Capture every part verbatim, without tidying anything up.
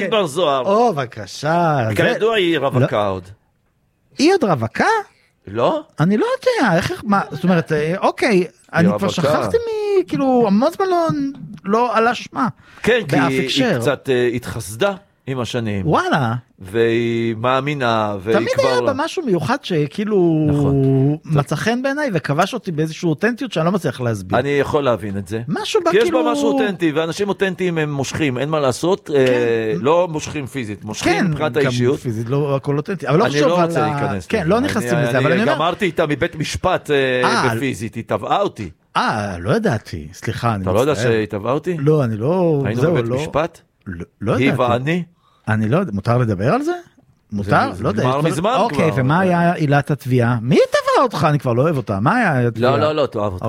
דוד בר זוהר. או, בבקשה. כידוע היא רווקה עוד. היא עוד רווקה? לא? אני לא יודע, איך, מה, זאת אומרת, אוקיי, אני כבר שכחתי מ, כאילו, המון זמן לא עלה שמה. כן, כי היא קצת התחסדה עם השנים. וואלה. והיא מאמינה, והיא תמיד היה בה משהו מיוחד שכאילו מצא חן בעיניי וכבש אותי באיזושהי אותנטיות שאני לא מצליח להסביר. אני יכול להבין את זה. משהו בה כאילו... כי יש בה משהו אותנטי, ואנשים אותנטיים הם מושכים, אין מה לעשות, לא מושכים פיזית, מושכים מבחינת האישיות. כן, פיזית, לא הכל אותנטי. אני לא רוצה להיכנס. כן, לא נכנסים לזה, אבל אני אומר... אני גמרתי איתה מבית משפט בפיזית, היא טבעה אותי. אה, לא ידעתי, סליחה, אני מצטער. אתה לא יודע שהיא טבעה אותי? לא, אני לא... היינו בבית משפט? לא ידעתי. היא ואני? אני לא יודע, מותר לדבר על זה? מותר? לא יודע. כבר מזמן כבר. אוקיי, ומה היה עילת התביעה? מי תבע אותך? אני כבר לא אוהב אותה. מה היה התביעה? לא, לא, לא, תאהב אותה.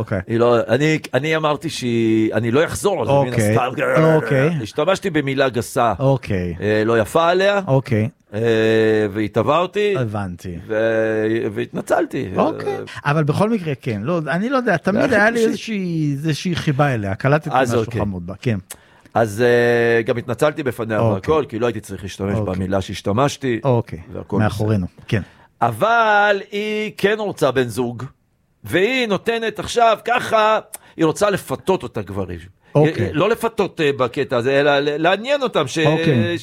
אני אמרתי שאני לא יחזור על זה. אוקיי, אוקיי. השתמשתי במילה גסה. אוקיי. לא יפה עליה. אוקיי. והיא תבעה אותי. הבנתי. והתנצלתי. אוקיי. אבל בכל מקרה, כן. אני לא יודע, תמיד היה לי איזושהי חיבה אליה. קלטתי משהו חמוד בה. כן. אז uh, גם התנצלתי בפניה והכל, כי לא הייתי צריך להשתמש במילה שהשתמשתי. אוקיי, מאחורינו, כן. אבל היא כן רוצה בן זוג, והיא נותנת עכשיו ככה, היא רוצה לפתות אותה גברים. אוקיי. לא לפתות בקטע הזה, אלא לעניין אותם. אוקיי.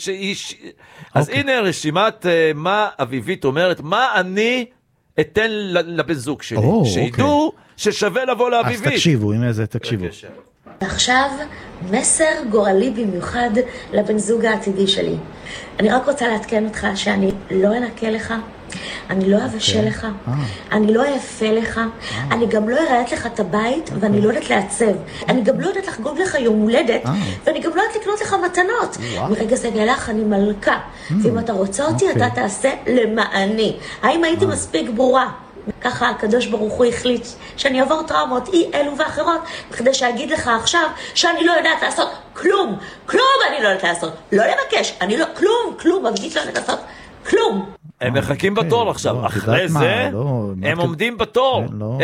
אז הנה רשימת מה אביבית אומרת, מה אני אתן לבן זוג שלי. שידעו ששווה לבוא לאביבית. אז תקשיבו, עם איזה תקשיבו. עכשיו מסר גורלי במיוחד לבן זוג העתידי שלי. אני רק רוצה להתקן אותך שאני לא אנקה לך, אני לא אבשל לך, אני לא אאפה לך, אני גם לא אראה לך את הבית ואני לא יודעת לעצב. אני גם לא יודעת לחגוג לך יום הולדת ואני גם לא יודעת לקנות לך מתנות. מרגע זה ואילך אני מלכה, ואם אתה רוצה אותי אתה תעשה למעני. האם הייתי מספיק ברורה? ככה הקדוש ברוך הוא החליט שאני אעבור טראומות אי אלו ואחרות כדי שאגיד לך עכשיו שאני לא יודעת לעשות כלום, כלום אני לא יודעת לעשות, לא לבקש, אני לא, כלום, כלום, אביבית לא יודעת לעשות כלום. הם מחכים בתור עכשיו, אחרי זה הם עומדים בתור,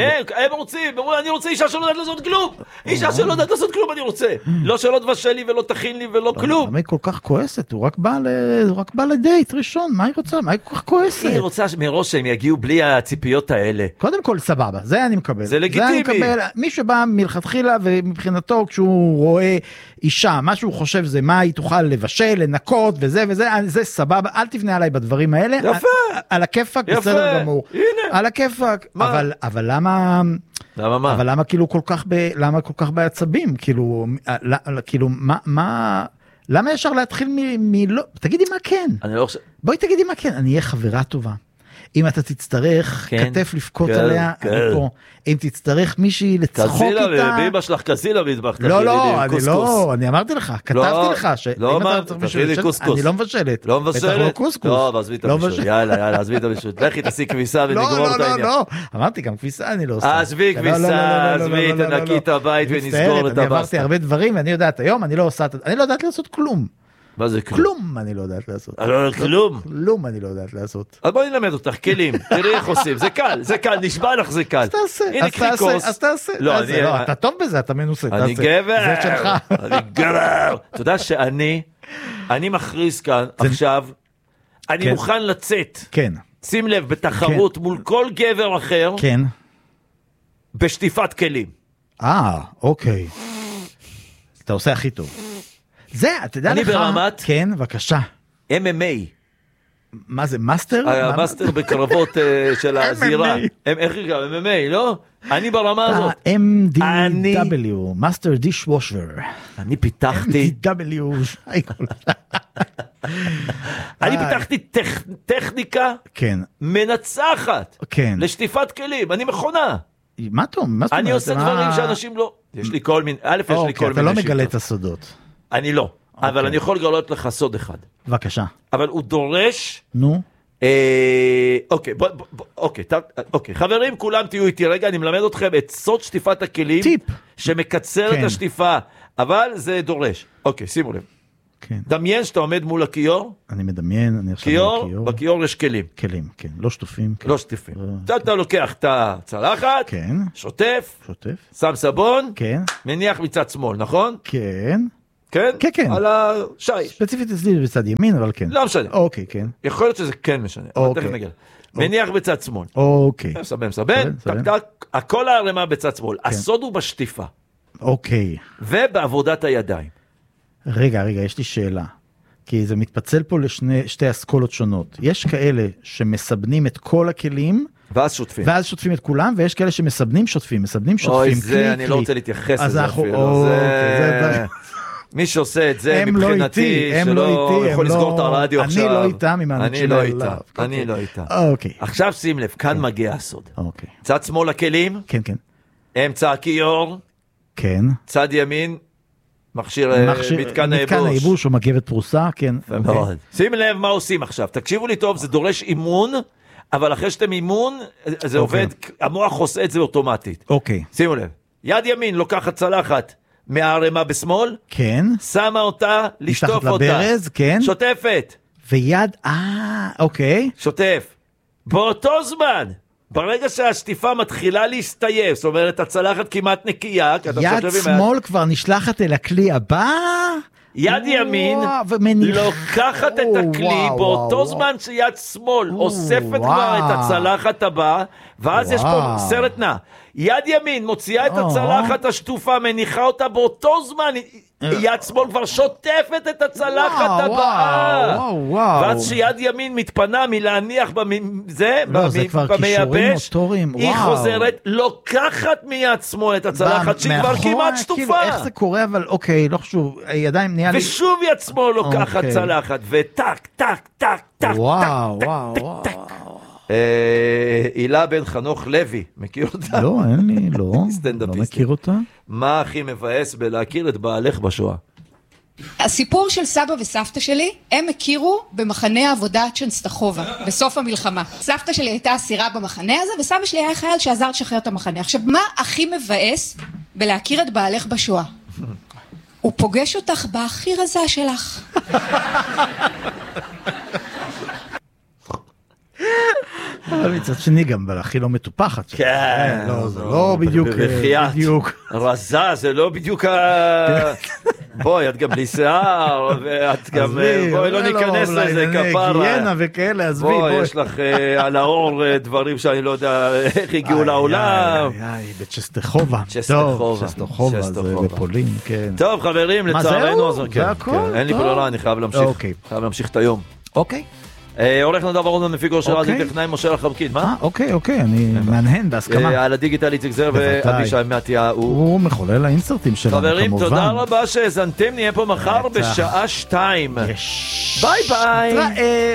הם רוצים, אני רוצה אישה שלא יודעת לעשות כלום, אישה שלא יודעת לעשות כלום אני רוצה, לא שלא תבשל לי ולא תכין לי ולא כלום. למה היא כל כך כועסת? הוא רק בא לדייט ראשון, מה היא רוצה? מה היא כל כך כועסת? היא רוצה מראש שהם יגיעו בלי הציפיות האלה. קודם כל סבבה, זה אני מקבל. זה לגיטימי. מי שבא מלכתחילה ומבחינתו כשהוא רואה אישה, מה שהוא חושב זה מה היא תוכל לבשל, לנקות וזה וזה, זה סבבה, אל תבנה עליי בדברים האלה. יפה. על הכיפק בסדר גמור. הנה. על הכיפק. אבל, אבל למה... למה מה? אבל למה כאילו כל כך ב... למה כל כך בעצבים? כאילו, כאילו, מה, מה... למה ישר להתחיל מ... מ... לא... תגידי מה כן. אני לא חושב... בואי תגידי מה כן. אני אהיה חברה טובה. אם אתה תצטרך כן, כתף לפקוט כן, עליה, כן. אני פה. אם תצטרך מישהי לצחוק איתה... קזילה, באמא שלך קזילה מטבח, לא, לא, אני לא, אני אמרתי לך, כתבתי לך, לא אמרת, תביא לי קוסקוס. אני לא מבשלת. לא מבשלת? בטח לא קוסקוס. לא, עזבי את הבישות, יאללה, יאללה, עזבי את הבישות. לכי תעשי כביסה ונגמור את העניין. לא, לא, לא, אמרתי גם כביסה אני לא עושה. עזבי כביסה, עזבי, תנקי את הבית ונסגור את הבסטה. אני עברתי הבסטה. הרבה דברים, ואני יודעת, היום אני לא עושה, אני לא יודעת לעשות כלום. מה זה כלום? כלום אני לא יודעת לעשות. כלום? כלום אני לא יודעת לעשות. אז בואי נלמד אותך, כלים, תראי איך עושים, זה קל, זה קל, נשבע לך זה קל. אז תעשה, הנה קחי כוס. אז תעשה. לא, אני... אתה טוב בזה, אתה מנוסה. אני גבר. זה שלך. אני גבר. אתה יודע שאני, אני מכריז כאן עכשיו, אני מוכן לצאת. כן. שים לב, בתחרות מול כל גבר אחר. כן. בשטיפת כלים. אה, אוקיי. אתה עושה הכי טוב. זה, אתה יודע לך... אני ברמת... כן, בבקשה. אם אם איי. מה זה, מאסטר? המאסטר בקרבות של הזירה. איך יקרא? אם אם איי, לא? אני ברמה הזאת. אם די דאבליו, מאסטר דישוושר. אני פיתחתי... אם די דאבליו. אני פיתחתי טכניקה מנצחת לשטיפת כלים. אני מכונה. מה אתה אומר? אני עושה דברים שאנשים לא... יש לי כל מיני... א', יש לי כל מיני שיטות. אתה לא מגלה את הסודות. אני לא. אבל אני יכול לגלות לך סוד אחד. בבקשה. אבל הוא דורש... נו. אוקיי, אוקיי, אוקיי. חברים, כולם תהיו איתי רגע, אני מלמד אתכם את סוד שטיפת הכלים. טיפ. שמקצר את השטיפה. אבל זה דורש. אוקיי, שימו לב. דמיין שאתה עומד מול הכיור. אני מדמיין, אני עכשיו מול הכיור. בכיור יש כלים. כלים, כן. לא שטופים. לא שטופים. אתה לוקח את הצלחת. כן. שוטף. שוטף. שם סבון. כן. מניח מצד שמאל, נכון? כן. כן? כן, כן. על השיש. ספציפית אצלי בצד ימין, אבל כן. לא משנה. אוקיי, כן. יכול להיות שזה כן משנה, אבל תכף נגיע. מניח בצד שמאל. אוקיי. מסבן, מסבן, טק טק, הכל הערמה בצד שמאל. הסוד הוא בשטיפה. אוקיי. ובעבודת הידיים. רגע, רגע, יש לי שאלה. כי זה מתפצל פה לשתי אסכולות שונות. יש כאלה שמסבנים את כל הכלים, ואז שוטפים. ואז שוטפים את כולם, ויש כאלה שמסבנים שוטפים, מסבנים שוטפים, אוי, כלי, זה, כלי. אני לא רוצה להתייחס לזה אפילו. זה... מי שעושה את זה מבחינתי, שלא יכול לסגור את הרדיו עכשיו. אני לא איתם עם אני לא איתם, אני לא איתם. עכשיו שים לב, כאן מגיע הסוד. צד שמאל הכלים, כן, כן. אמצע הכיור, כן. צד ימין, מכשיר מתקן הייבוש. מתקן הייבוש או מגבת פרוסה, כן. שים לב מה עושים עכשיו, תקשיבו לי טוב, זה דורש אימון, אבל אחרי שאתם אימון, זה עובד, המוח עושה את זה אוטומטית. אוקיי. שימו לב, יד ימין לוקחת צלחת מהערמה בשמאל, כן. שמה אותה, לשטוף אותה. לברז, כן. שוטפת. ויד, אה, אוקיי. שוטף. באותו זמן, ברגע שהשטיפה מתחילה להסתייף, זאת אומרת, הצלחת כמעט נקייה, יד שמאל כבר נשלחת אל הכלי הבא, יד ימין לוקחת את הכלי באותו זמן שיד שמאל אוספת כבר את הצלחת הבאה, ואז יש פה סרט נע. יד ימין מוציאה את הצלחת השטופה, מניחה אותה באותו זמן, יד שמאל כבר שוטפת את הצלחת הבאה. ואז שיד ימין מתפנה מלהניח בזה, במייבש, היא חוזרת, לוקחת מיד שמאל את הצלחת שהיא כבר כמעט שטופה. איך זה קורה, אבל אוקיי, לא חשוב, ידיים נהיה לי... ושוב יד שמאל לוקחת צלחת, וטק, טק, טק, טק, וואו, וואו, וואו. הילה בן חנוך לוי, מכיר אותה? לא, אין לי, לא, לא מכיר אותה. מה הכי מבאס בלהכיר את בעלך בשואה? הסיפור של סבא וסבתא שלי, הם הכירו במחנה העבודה צ'נסטחובה, בסוף המלחמה. סבתא שלי הייתה אסירה במחנה הזה, וסבא שלי היה חייל שעזר לשחרר את המחנה. עכשיו, מה הכי מבאס בלהכיר את בעלך בשואה? הוא פוגש אותך בהכי רזה שלך. אבל מצד שני גם הכי לא מטופחת. כן. זה לא בדיוק. רזה, זה לא בדיוק ה... בואי, את גם בלי שיער, ואת גם... בואי, לא ניכנס לזה, כפרה. גיינה וכאלה, עזבי. בואי, יש לך על האור דברים שאני לא יודע איך הגיעו לעולם. בצ'סטחובה. צ'סטחובה. צ'סטחובה, זה בפולין, כן. טוב, חברים, לצערנו... זה הכל? אין לי ברירה, אני חייב להמשיך. חייב להמשיך את היום. אוקיי. עורך נדב אהרון מפיק של רדיו טכנאי משה לחמקין, מה? אוקיי, אוקיי, אני מהנהן בהסכמה. על הדיגיטל איציק זר ואבישי מתיה הוא מחולל האינסרטים שלנו, כמובן. חברים, תודה רבה שהזנתם, נהיה פה מחר בשעה שתיים. ביי ביי.